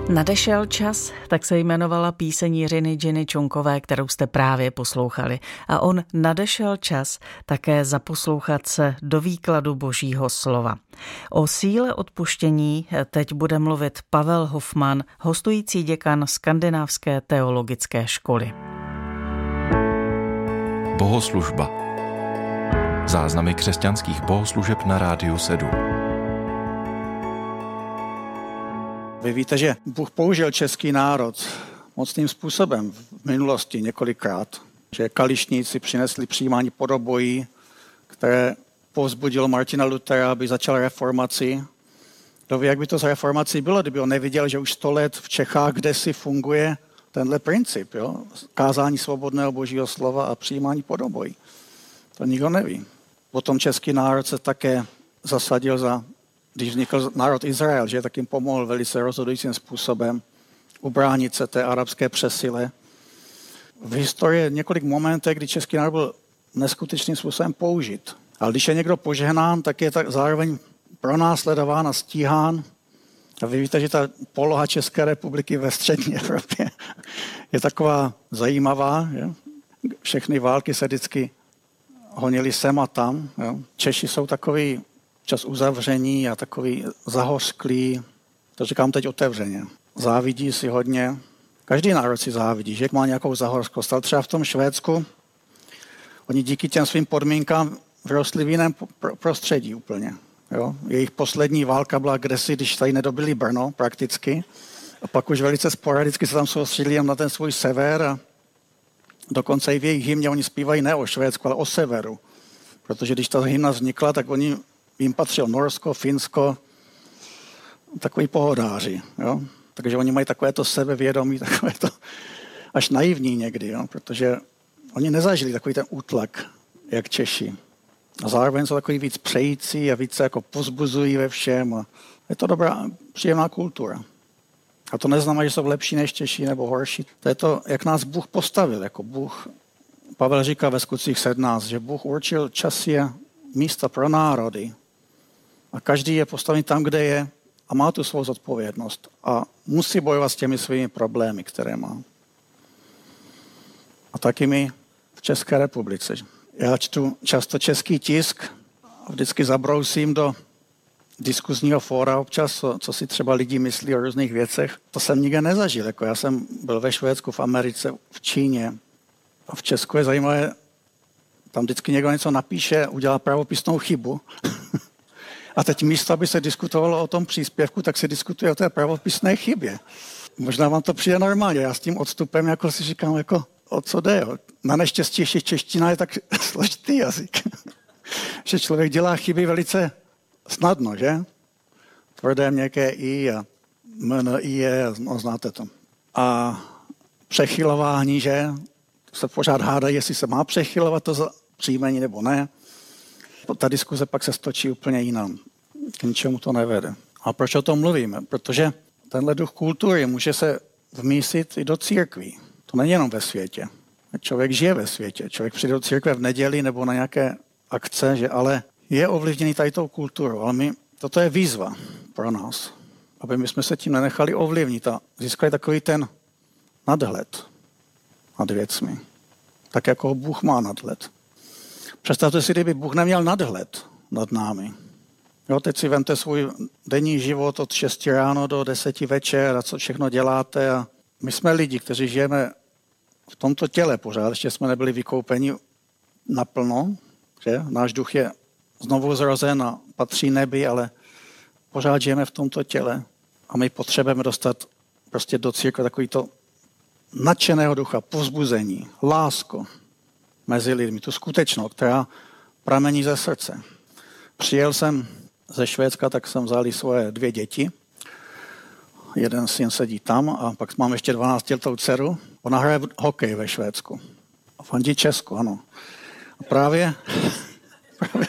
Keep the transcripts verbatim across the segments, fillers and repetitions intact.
Nadešel čas, tak se jmenovala píseň Jiřiny Ginny Čunkové, kterou jste právě poslouchali. A on nadešel čas také zaposlouchat se do výkladu Božího slova. O síle odpuštění teď bude mluvit Pavel Hofman, hostující děkan Skandinávské teologické školy. Bohoslužba. Záznamy křesťanských bohoslužeb na Rádiu sedm. Vy víte, že Bůh použil český národ mocným způsobem v minulosti několikrát. Že kališníci přinesli přijímání podobojí, které povzbudilo Martina Luthera, aby začal reformaci. Kdo ví, jak by to s reformací bylo, kdyby on neviděl, že už sto let v Čechách kdesi funguje tenhle princip, jo? Kázání svobodného Božího slova a přijímání podobojí. To nikdo neví. Potom český národ se také zasadil za, když vznikl národ Izrael, že tak jim pomohl velice rozhodujícím způsobem ubránit se té arabské přesile. V historii je několik momentů, kdy český národ byl neskutečným způsobem použit. Ale když je někdo požehnán, tak je tak zároveň pronásledován a stíhán. A vy víte, že ta poloha České republiky ve střední Evropě je taková zajímavá. Že? Všechny války se vždycky honili sem a tam. Jo? Češi jsou takový čas uzavření a takový zahořklý. To říkám teď otevřeně. Závidí si hodně. Každý národ si závidí, že má nějakou zahořkost. Ale třeba v tom Švédsku oni díky těm svým podmínkám vyrostli v jiném prostředí úplně. Jo? Jejich poslední válka byla kdesi, když tady nedobili Brno prakticky. A pak už velice sporadicky se tam soustředili na ten svůj sever a dokonce i v jejich hymně oni zpívají ne o Švédsku, ale o severu. Protože když ta hymna vznikla, tak oni, jim patřil Norsko, Finsko, takový pohodáři. Jo? Takže oni mají takovéto sebevědomí, takovéto až naivní někdy, jo? Protože oni nezažili takový ten útlak, jak Češi. A zároveň jsou takový víc přející a více jako pozbuzují ve všem. A je to dobrá, příjemná kultura. A to neznamená, že jsou lepší než Češi nebo horší. To je to, jak nás Bůh postavil. Jako Bůh, Pavel říká ve Skutcích sedmnáct, že Bůh určil časy a místa pro národy. A každý je postavený tam, kde je a má tu svou zodpovědnost. A musí bojovat s těmi svými problémy, které má. A taky my v České republice. Já čtu často český tisk a vždycky zabrousím do diskuzního fóra občas, co, co si třeba lidi myslí o různých věcech. To jsem nikdy nezažil. Jako já jsem byl ve Švédsku, v Americe, v Číně. A v Česku je zajímavé, tam vždycky někdo něco napíše, udělá pravopisnou chybu. A teď místo, aby se diskutovalo o tom příspěvku, tak se diskutuje o té pravopisné chybě. Možná vám to přijde normálně. Já s tím odstupem jako si říkám, jako, o co jde. Jo? Na neštěstí ještě čeština je tak složitý jazyk, že člověk dělá chyby velice snadno, že? Tvrdé měkké i a mn, i je, no, znáte to. A přechylování, že? Se pořád hádají, jestli se má přechylovat to příjmení nebo ne. Ta diskuze pak se stočí úplně jinam. K ničemu to nevede. A proč o tom mluvíme? Protože tenhle duch kultury může se vmísit i do církví. To není jenom ve světě. Člověk žije ve světě. Člověk přijde do církve v neděli nebo na nějaké akce, že ale je ovlivněný tady tou kulturou. Ale my, toto je výzva pro nás, aby my jsme se tím nenechali ovlivnit a získali takový ten nadhled nad věcmi. Tak jako Bůh má nadhled. Představte si, kdyby Bůh neměl nadhled nad námi. Jo, teď si vemte svůj denní život od šesti ráno do deseti večer a co všechno děláte. A my jsme lidi, kteří žijeme v tomto těle pořád. Ještě jsme nebyli vykoupeni naplno. Že? Náš duch je znovu zrozen a patří nebi, ale pořád žijeme v tomto těle. A my potřebujeme dostat prostě do církve takovýto nadšeného ducha, povzbuzení, lásku mezi lidmi, tu skutečnou, která pramení ze srdce. Přijel jsem ze Švédska, tak jsem vzal svoje dvě děti. Jeden syn sedí tam a pak mám ještě dvanáctiletou dceru. Ona hraje hokej ve Švédsku. A fandí Česku, ano. A právě, právě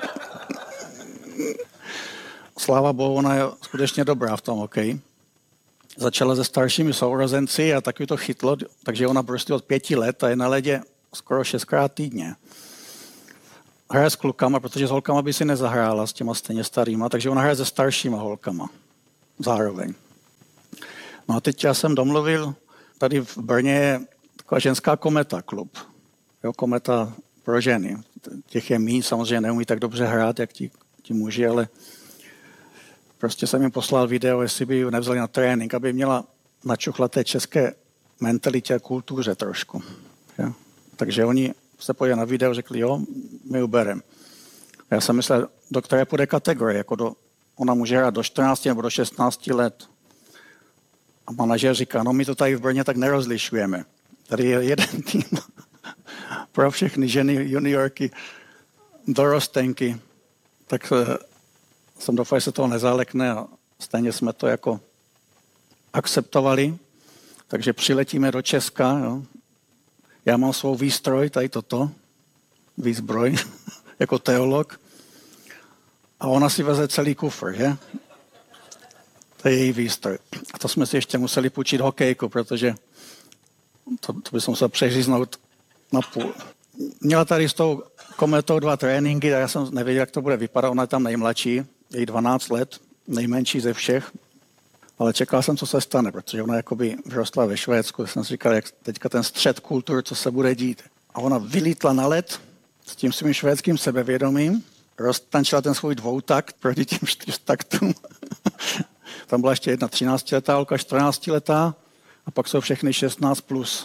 sláva Bohu, ona je skutečně dobrá v tom hokeji. Začala se staršími sourozenci a taky to chytlo, takže ona prostě od pěti let a je na ledě skoro šestkrát týdně. Hraje s klukama, protože s holkama by si nezahrála s těma stejně starýma, takže ona hraje se staršíma holkama zároveň. No a teď já jsem domluvil, tady v Brně je taková ženská kometa klub. Jo, kometa pro ženy. Těch je míň, samozřejmě neumí tak dobře hrát, jak ti, ti muži, ale prostě jsem jim poslal video, jestli by ji nevzali na trénink, aby měla načuchlat té české mentalitě a kultuře trošku. Jo. Takže oni se podívali na video a řekli, jo, my uberem. Já jsem myslel, do které půjde kategorie, jako do, ona může hrát do čtrnácti nebo do šestnácti let. A manažer říká, no my to tady v Brně tak nerozlišujeme. Tady je jeden tým pro všechny ženy, juniorky, dorostenky. Tak jsem doufal, že se toho nezálekne a stejně jsme to jako akceptovali. Takže přiletíme do Česka. Jo. Já mám svou výstroj, tady toto, výzbroj, jako teolog. A ona si veze celý kufr, že? To je její výstroj. A to jsme si ještě museli půjčit hokejku, protože to, to by jsem musel přeříznout na půl. Měla tady s tou kometou dva tréninky, a já jsem nevěděl, jak to bude vypadat. Ona je tam nejmladší, je dvanáct let, nejmenší ze všech. Ale čekal jsem, co se stane, protože ona jakoby vyrostla ve Švédsku. Jsem si říkal, jak teďka ten střed kultur, co se bude dít. A ona vylítla na led s tím svým švédským sebevědomím, roztančila ten svůj dvoutakt proti těm čtyřtaktům. Tam byla ještě jedna třináctiletá holka, čtrnáctiletá a pak jsou všechny šestnáct plus.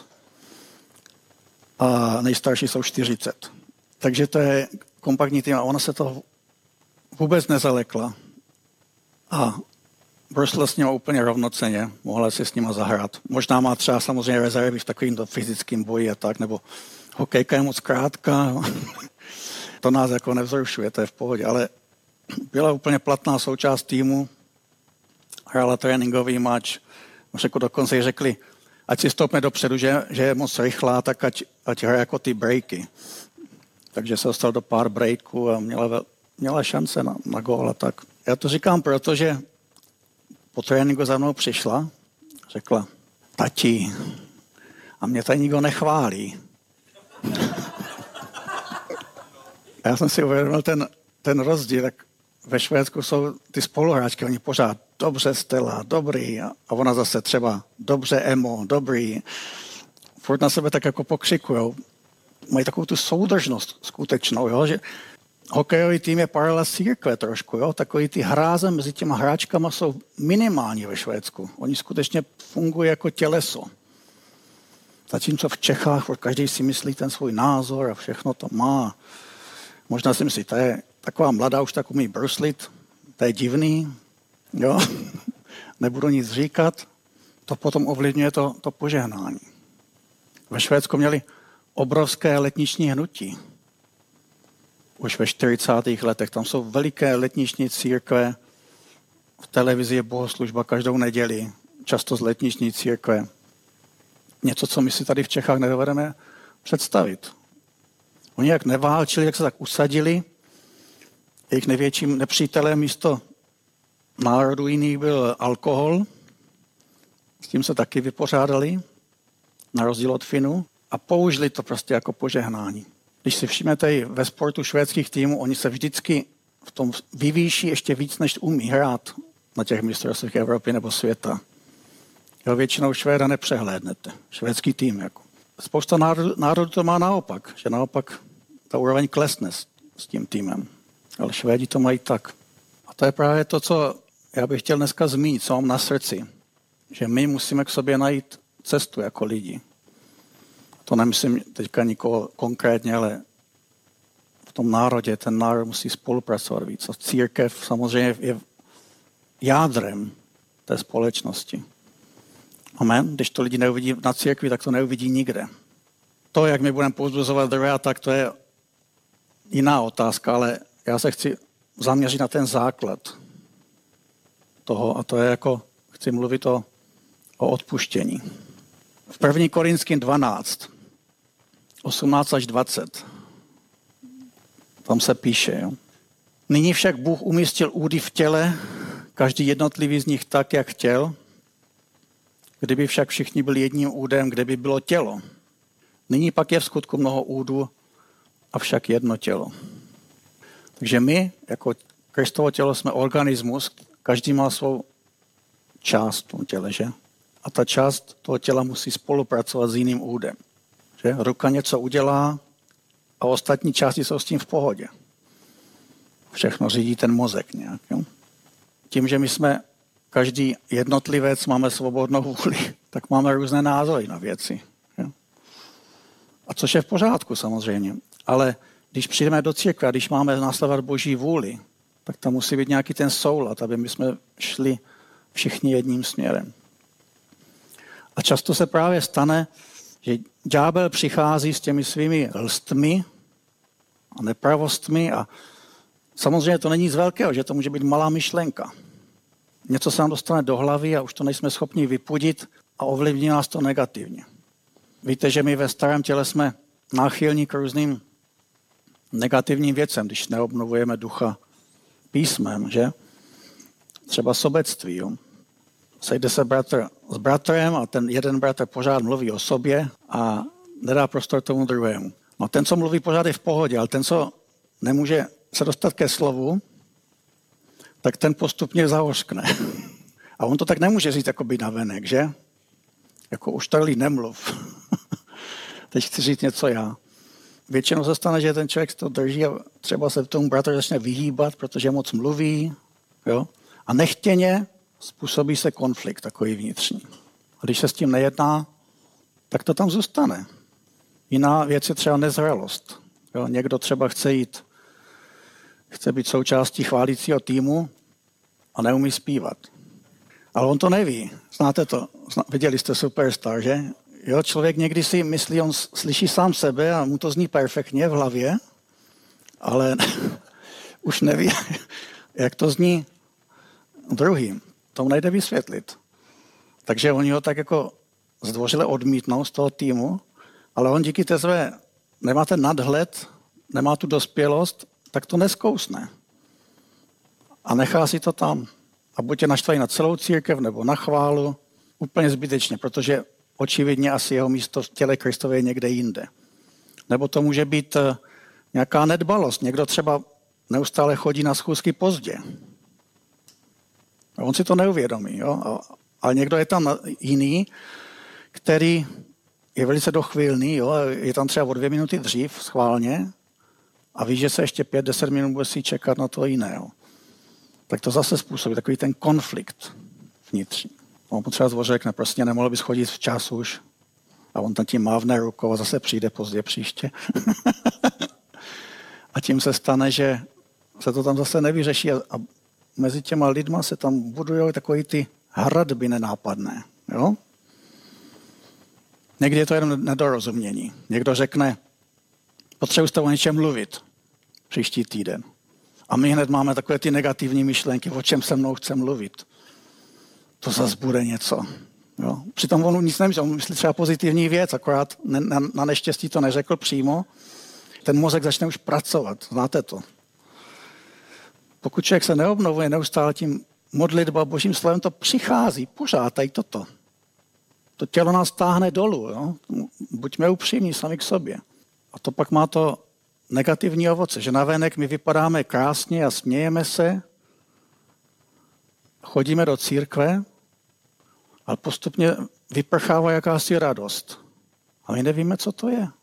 A nejstarší jsou čtyřicet. Takže to je kompaktní tým a ona se toho vůbec nezalekla. A brusla s nima úplně rovnocenně, mohla si s nima zahrát. Možná má třeba samozřejmě rezervy v takovým fyzickém boji a tak, nebo hokejka je moc krátká. To nás jako nevzrušuje, to je v pohodě, ale byla úplně platná součást týmu, hrála tréninkový mač, jako dokonce jí řekli, ať si stoupne dopředu, že, že je moc rychlá, tak ať, ať hraje jako ty breaky. Takže se dostal do pár breaků a měla, měla šance na, na gól a tak. Já to říkám, protože po tréninku za mnou přišla, řekla, tati, a mě tady nikdo nechválí. Já jsem si uvědomil ten, ten rozdíl, tak ve Švédsku jsou ty spoluhráčky, oni pořád dobře Stella, dobrý, a ona zase třeba dobře Emo, dobrý. Furt na sebe tak jako pokřikujou. Mají takovou tu soudržnost skutečnou, jo? Že hokejový tým je paralela církve trošku, jo? Takový ty hráze mezi těma hráčkama jsou minimální ve Švédsku. Oni skutečně fungují jako těleso. Zatímco v Čechách každý si myslí ten svůj názor a všechno to má. Možná si myslí, to je taková mladá, už tak umí bruslit, to je divný, jo, nebudu nic říkat, to potom ovlivňuje to, to požehnání. Ve Švédsku měli obrovské letniční hnutí. Už ve čtyřicátých letech, tam jsou veliké letniční církve, v televizi je bohoslužba každou neděli, často z letniční církve. Něco, co my si tady v Čechách nedovedeme představit. Oni jak neválčili, jak se tak usadili. Jejich největším nepřítelem místo národů jiných byl alkohol. S tím se taky vypořádali, na rozdíl od Finů. A použili to prostě jako požehnání. Když si všimnete i ve sportu švédských týmů, oni se vždycky v tom vyvýší ještě víc, než umí hrát na těch mistrovstvích Evropy nebo světa. Jo, většinou Švéda nepřehlédnete. Švédský tým jako. Spousta národů, národů to má naopak, že naopak ta úroveň klesne s, s tím týmem. Ale Švédi to mají tak. A to je právě to, co já bych chtěl dneska zmínit, co mám na srdci. Že my musíme k sobě najít cestu jako lidi. To nemyslím teďka nikoho konkrétně, ale v tom národě ten národ musí spolupracovat víc. A církev samozřejmě je jádrem té společnosti. Amen. Když to lidi neuvidí na církvi, tak to neuvidí nikde. To, jak my budeme povzbuzovat druhé, tak to je jiná otázka, ale já se chci zaměřit na ten základ toho a to je jako, chci mluvit o, o odpuštění. V první Korinským dvanáct, osmnáct až dvacet, tam se píše, jo. Nyní však Bůh umístil údy v těle, každý jednotlivý z nich tak, jak chtěl. Kdyby však všichni byli jedním údem, kde by bylo tělo. Nyní pak je v skutku mnoho údů, avšak jedno tělo. Takže my, jako Kristovo tělo, jsme organismus, každý má svou část v tom těle, že? a ta část toho těla musí spolupracovat s jiným údem. Že? Ruka něco udělá a ostatní části jsou s tím v pohodě. Všechno řídí ten mozek nějak. Jo? Tím, že my jsme každý jednotlivec, máme svobodnou vůli, tak máme různé názory na věci. Jo? A což je v pořádku samozřejmě. Ale když přijdeme do církve, když máme následovat Boží vůli, tak tam musí být nějaký ten soulad, aby my jsme šli všichni jedním směrem. A často se právě stane, že ďábel přichází s těmi svými lstmi a nepravostmi a samozřejmě to není nic velkého, že to může být malá myšlenka. Něco se nám dostane do hlavy a už to nejsme schopni vypudit a ovlivní nás to negativně. Víte, že my ve starém těle jsme náchylní k různým negativním věcem, když neobnovujeme ducha písmem, že? Třeba sobectví. Jo? Sejde se bratr s bratrem a ten jeden bratr pořád mluví o sobě a nedá prostor tomu druhému. No ten, co mluví pořád je v pohodě, ale ten, co nemůže se dostat ke slovu, tak ten postupně zahořkne. A on to tak nemůže říct jakoby navenek, že? Jako už tady nemluv. Teď chci říct něco já. Většinou se stane, že ten člověk to drží a třeba se tomu bratr začne vyhýbat, protože moc mluví. Jo? A nechtěně způsobí se konflikt takový vnitřní. A když se s tím nejedná, tak to tam zůstane. Jiná věc je třeba nezralost. Jo? Někdo třeba chce jít, chce být součástí chválícího týmu a neumí zpívat. Ale on to neví. Znáte to? Viděli jste Superstar, že? Jo, člověk někdy si myslí, on slyší sám sebe a mu to zní perfektně v hlavě, ale už neví, jak to zní druhým. To nejde vysvětlit. Takže oni ho tak jako zdvořile odmítnou z toho týmu, ale on díky té své, nemá ten nadhled, nemá tu dospělost, tak to neskousne. A nechá si to tam. A buď je naštvají na celou církev nebo na chválu, úplně zbytečně, protože očividně asi jeho místo v těle Kristově je někde jinde. Nebo to může být nějaká nedbalost. Někdo třeba neustále chodí na schůzky pozdě. A on si to neuvědomí. Jo? Ale někdo je tam jiný, který je velice dochvilný, jo? Je tam třeba o dvě minuty dřív schválně a ví, že se ještě pět, deset minut bude si čekat na to jiného. Tak to zase způsobí takový ten konflikt vnitřní. On potřeba zvořil, řekne, prostě nemohl bys chodit včas už. A on tam tím mávne rukou a zase přijde pozdě příště. A tím se stane, že se to tam zase nevyřeší a mezi těma lidma se tam budují takové ty hradby nenápadné. Jo? Někdy je to jenom nedorozumění. Někdo řekne, potřebuji s tebou o něčem mluvit příští týden. A my hned máme takové ty negativní myšlenky, o čem se mnou chce mluvit. To zase bude něco. Jo? Přitom on nic nemyslí, on myslí třeba pozitivní věc, akorát ne, na, na neštěstí to neřekl přímo. Ten mozek začne už pracovat, znáte to. Pokud člověk se neobnovuje neustále tím modlitba Božím slovem, to přichází pořád tady toto. To tělo nás táhne dolů. Jo? Buďme upřímní sami k sobě. A to pak má to negativní ovoce, že navenek my vypadáme krásně a smějeme se, chodíme do církve, ale postupně vyprchává jakási radost. A my nevíme, co to je.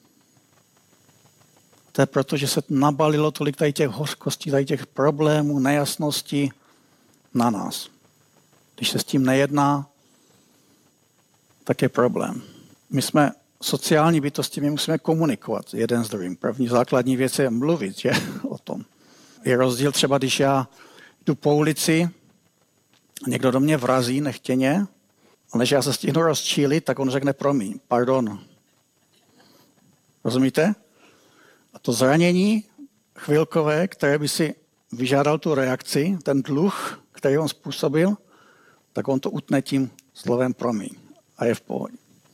To je proto, že se nabalilo tolik tady těch hořkostí, tady těch problémů, nejasností na nás. Když se s tím nejedná, tak je problém. My jsme sociální bytosti, my musíme komunikovat jeden s druhým. První základní věc je mluvit, že? O tom. Je rozdíl třeba, když já jdu po ulici, někdo do mě vrazí nechtěně, a než já se stihnu rozčílit, tak on řekne promiň, pardon. Rozumíte? A to zranění chvilkové, které by si vyžádal tu reakci, ten dluh, který on způsobil, tak on to utne tím slovem promiň a je v pohodě.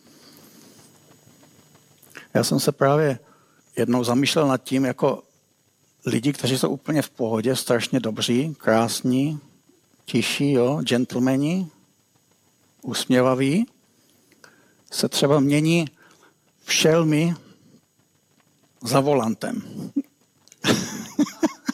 Já jsem se právě jednou zamýšlel nad tím, jako lidi, kteří jsou úplně v pohodě, strašně dobří, krásní, tiší, jo, gentlemani, usměvaví, se třeba mění v šelmy za volantem.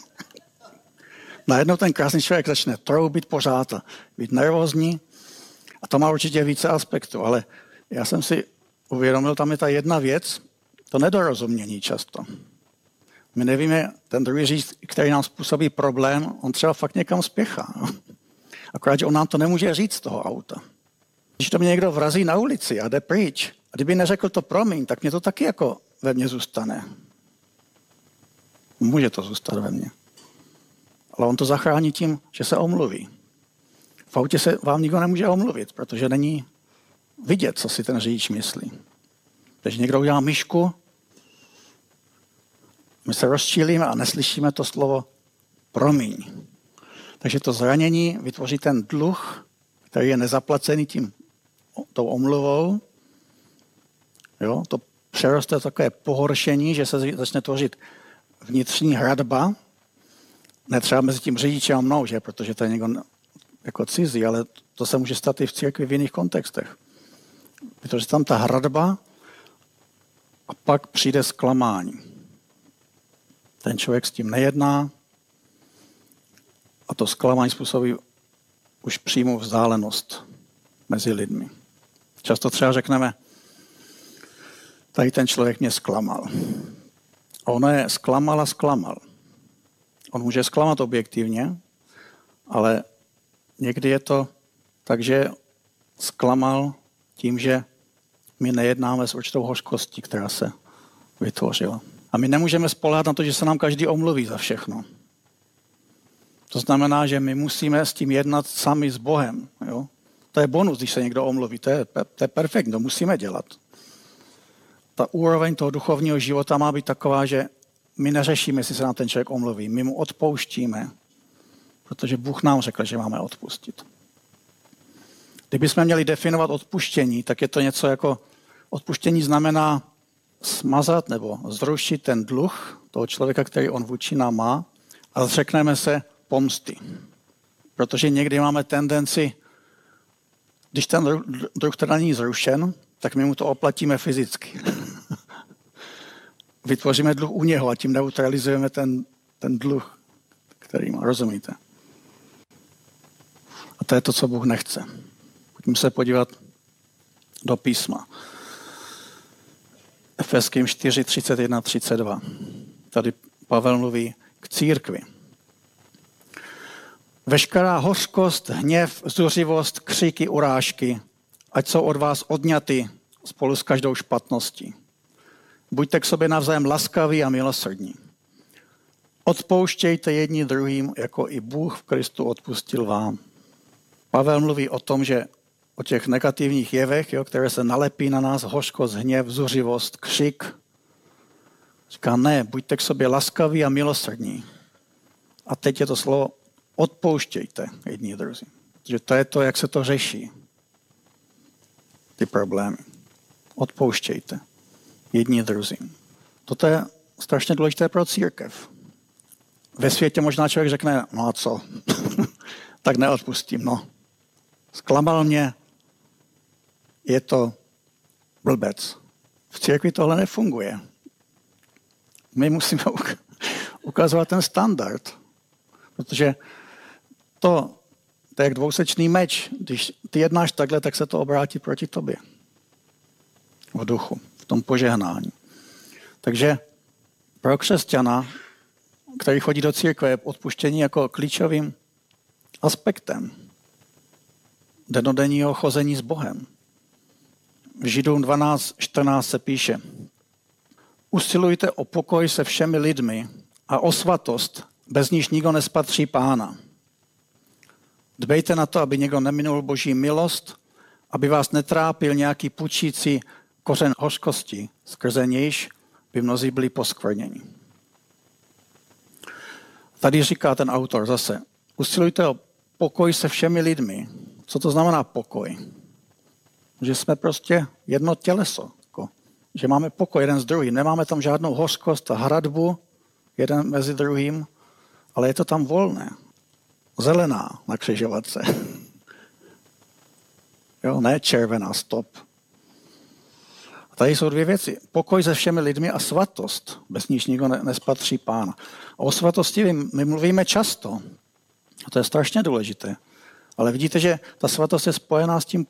Najednou ten krásný člověk začne troubit pořád a být nervózní A to má určitě více aspektů, ale já jsem si uvědomil, tam je ta jedna věc, to nedorozumění často. My nevíme, ten druhý řidič, který nám způsobí problém, on třeba fakt někam spěchá. No? Akorát, že on nám to nemůže říct z toho auta. Když to mě někdo vrazí na ulici a jde pryč, a kdyby neřekl to promiň, tak mě to taky jako ve mně zůstane. Může to zůstat ve mně. Ale on to zachrání tím, že se omluví. V autě se vám nikdo nemůže omluvit, protože není vidět, co si ten řidič myslí. Když někdo udělá myšku, my se rozčílíme a neslyšíme to slovo promiň. Takže to zranění vytvoří ten dluh, který je nezaplacený tím, tou omluvou. Jo, to přeroste takové pohoršení, že se začne tvořit vnitřní hradba, ne třeba mezi tím řidičem a mnou, že? Protože to je někdo jako cizí, ale to se může stát i v církvi v jiných kontextech. Protože tam ta hradba a pak přijde zklamání. Ten člověk s tím nejedná a to zklamání způsobí už přímou vzdálenost mezi lidmi. Často třeba řekneme, tady ten člověk mě zklamal. A ono je zklamal a zklamal. On může zklamat objektivně, ale někdy je to tak, že zklamal tím, že my nejednáme s určitou hořkostí, která se vytvořila. A my nemůžeme spoléhat na to, že se nám každý omluví za všechno. To znamená, že my musíme s tím jednat sami s Bohem. Jo? To je bonus, když se někdo omluví. To je, to je perfektní, to musíme dělat. Ta úroveň toho duchovního života má být taková, že my neřešíme, jestli se nám ten člověk omluví. My mu odpouštíme, protože Bůh nám řekl, že máme odpustit. Kdybychom měli definovat odpuštění, tak je to něco jako odpuštění znamená smazat nebo zrušit ten dluh toho člověka, který on vůči nám má, a zřekneme se pomsty. Protože někdy máme tendenci, když ten druh teda není zrušen, tak my mu to oplatíme fyzicky. Vytvoříme dluh u něho a tím neutralizujeme ten, ten dluh, který má. Rozumíte? A to je to, co Bůh nechce. Pojďme se podívat do písma. Efeským čtyři, třicet jedna, třicet dva. Tady Pavel mluví k církvi. Veškerá hořkost, hněv, zuřivost, křiky, urážky, ať jsou od vás odňaty spolu s každou špatností. Buďte k sobě navzájem laskaví a milosrdní. Odpouštějte jedni druhým, jako i Bůh v Kristu odpustil vám. Pavel mluví o tom, že o těch negativních jevech, jo, které se nalepí na nás, hořkost, hněv, zuřivost, křik. Říká, ne, buďte k sobě laskaví a milosrdní. A teď je to slovo odpouštějte jedni druzí. Protože to je to, jak se to řeší. Ty problémy. Odpouštějte jedni druzím. Toto je strašně důležité pro církev. Ve světě možná člověk řekne, no a co? Tak neodpustím, no. Zklamal mě, je to blbec. V církvi tohle nefunguje. My musíme ukazovat ten standard, protože to, to je jak dvousečný meč. Když ty jednáš takhle, tak se to obrátí proti tobě. V duchu, v tom požehnání. Takže pro křesťana, který chodí do církve, je odpuštění jako klíčovým aspektem dennodenního chození s Bohem. V Židům dvanáct čtrnáct se píše: Usilujte o pokoj se všemi lidmi a o svatost, bez níž nikdo nespatří Pána. Dbejte na to, aby někdo neminul Boží milost, aby vás netrápil nějaký pučící kořen hořkosti, skrze nějž by mnozí byli poskvrněni. Tady říká ten autor zase, usilujte o pokoj se všemi lidmi. Co to znamená pokoj? Že jsme prostě jedno těleso. Jako, že máme pokoj jeden s druhým. Nemáme tam žádnou hořkost a hradbu jeden mezi druhým, ale je to tam volné. Zelená na křižovatce. Jo, ne červená, stop. A tady jsou dvě věci. Pokoj se všemi lidmi a svatost, bez níž nikdo nespatří Pána. O svatosti my mluvíme často. A to je strašně důležité. Ale vidíte, že ta svatost je spojená s tím